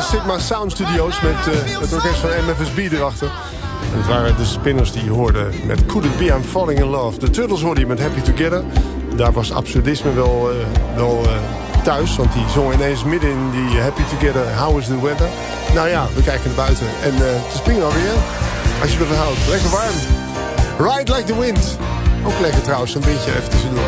Sigma Sound Studios met het orkest van MFSB erachter. En het waren de Spinners die je hoorde met Could It Be I'm Falling In Love. De Turtles hoorde je met Happy Together. Daar was absurdisme wel thuis, want die zongen ineens midden in die Happy Together How Is The Weather. Nou ja, we kijken naar buiten en het is prima weer. Als je ervan houdt, lekker warm. Ride Like The Wind. Ook lekker trouwens, een beetje even tussendoor.